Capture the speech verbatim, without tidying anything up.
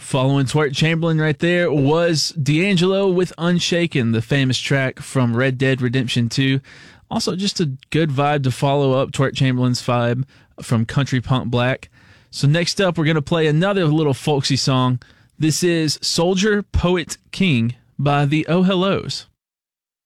Following Twirt Chamberlain right there was D'Angelo with Unshaken, the famous track from Red Dead Redemption two. Also, just a good vibe to follow up Twirt Chamberlain's vibe from Country Punk Black. So next up, we're going to play another little folksy song. This is Soldier, Poet, King by the Oh Hellos.